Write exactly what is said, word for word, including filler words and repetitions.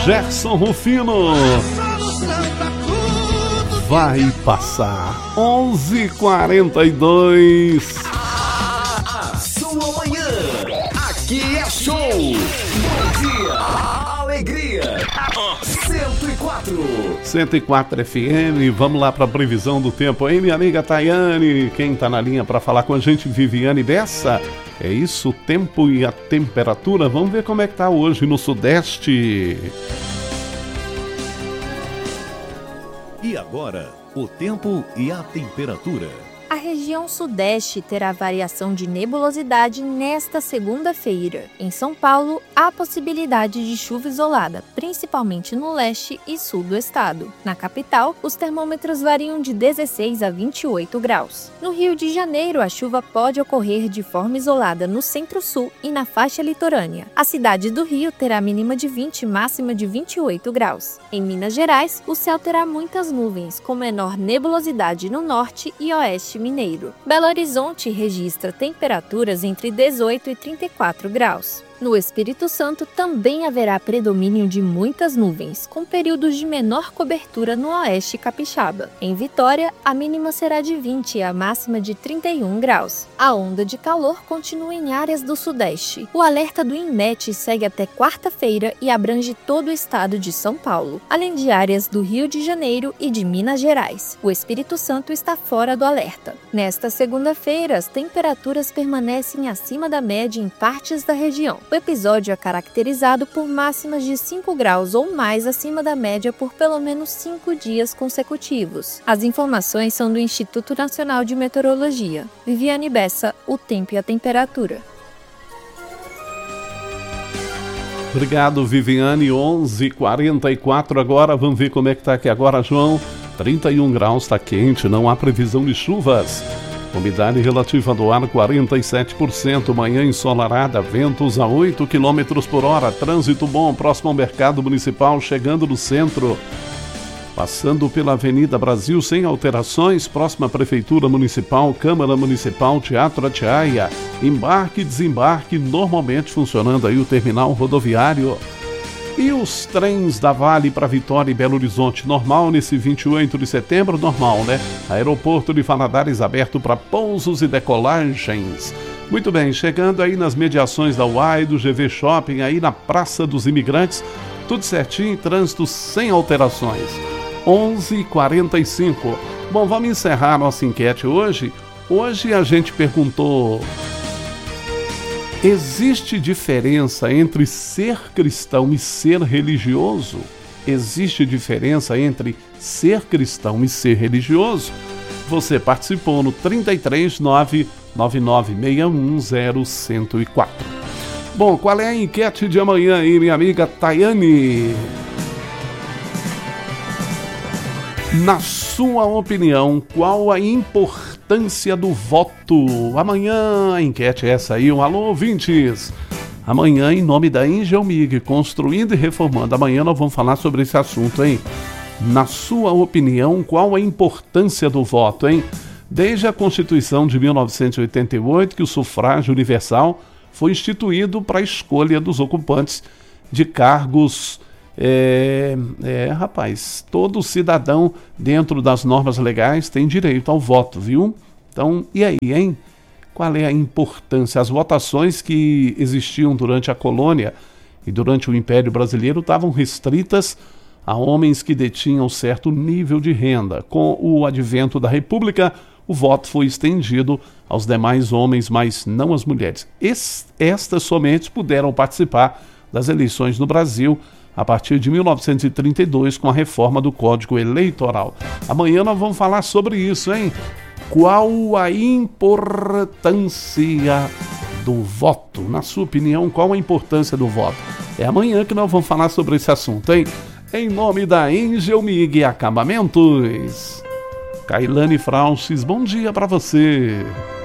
Gerson Rufino. Vai passar. onze e quarenta e dois. A sua manhã. Aqui é show. Bom dia. Alegria. cento e quatro. cento e quatro F M. Vamos lá para a previsão do tempo, hein, minha amiga Tayane? Quem tá na linha para falar com a gente, Viviane Bessa. É isso, o tempo e a temperatura. Vamos ver como é que tá hoje no Sudeste. E agora, o tempo e a temperatura. A região sudeste terá variação de nebulosidade nesta segunda-feira. Em São Paulo, há possibilidade de chuva isolada, principalmente no leste e sul do estado. Na capital, os termômetros variam de dezesseis a vinte e oito graus. No Rio de Janeiro, a chuva pode ocorrer de forma isolada no centro-sul e na faixa litorânea. A cidade do Rio terá mínima de vinte e máxima de vinte e oito graus. Em Minas Gerais, o céu terá muitas nuvens, com menor nebulosidade no norte e oeste mineiro. Belo Horizonte registra temperaturas entre dezoito e trinta e quatro graus. No Espírito Santo também haverá predomínio de muitas nuvens, com períodos de menor cobertura no oeste capixaba. Em Vitória, a mínima será de vinte e a máxima de trinta e um graus. A onda de calor continua em áreas do Sudeste. O alerta do INMET segue até quarta-feira e abrange todo o estado de São Paulo, além de áreas do Rio de Janeiro e de Minas Gerais. O Espírito Santo está fora do alerta. Nesta segunda-feira, as temperaturas permanecem acima da média em partes da região. O episódio é caracterizado por máximas de cinco graus ou mais acima da média por pelo menos cinco dias consecutivos. As informações são do Instituto Nacional de Meteorologia. Viviane Bessa, o tempo e a temperatura. Obrigado, Viviane. onze e quarenta e quatro agora. Vamos ver como é que tá aqui agora, João. trinta e um graus, tá quente, não há previsão de chuvas. Umidade relativa do ar quarenta e sete por cento, manhã ensolarada, ventos a oito quilômetros por hora, trânsito bom, próximo ao mercado municipal, chegando no centro. Passando pela Avenida Brasil sem alterações, próxima à Prefeitura Municipal, Câmara Municipal, Teatro Atiaia, embarque e desembarque, normalmente funcionando aí o terminal rodoviário. E os trens da Vale para Vitória e Belo Horizonte, normal nesse vinte e oito de setembro, normal, né? Aeroporto de Valadares aberto para pousos e decolagens. Muito bem, chegando aí nas mediações da U A I, do G V Shopping, aí na Praça dos Imigrantes, tudo certinho, trânsito sem alterações. onze e quarenta e cinco. Bom, vamos encerrar nossa enquete hoje. Hoje a gente perguntou: existe diferença entre ser cristão e ser religioso? Existe diferença entre ser cristão e ser religioso? Você participou no trinta e três, nove nove nove seis um zero, um zero quatro. Bom, qual é a enquete de amanhã aí, minha amiga Tayane? Na sua opinião, qual a importância do voto? Amanhã a enquete é essa aí, um alô ouvintes. Amanhã, em nome da Engelmig, construindo e reformando. Amanhã nós vamos falar sobre esse assunto, hein? Na sua opinião, qual a importância do voto, hein? Desde a Constituição de mil novecentos e oitenta e oito, que o sufrágio universal foi instituído para a escolha dos ocupantes de cargos. É, é, rapaz, todo cidadão dentro das normas legais tem direito ao voto, viu? Então, e aí, hein? Qual é a importância? As votações que existiam durante a colônia e durante o Império Brasileiro estavam restritas a homens que detinham certo nível de renda. Com o advento da República, o voto foi estendido aos demais homens, mas não às mulheres. Es, estas somente puderam participar das eleições no Brasil a partir de mil novecentos e trinta e dois, com a reforma do Código Eleitoral. Amanhã nós vamos falar sobre isso, hein? Qual a importância do voto? Na sua opinião, qual a importância do voto? É amanhã que nós vamos falar sobre esse assunto, hein? Em nome da Engelmig Acabamentos. Kailane Frauches, bom dia para você.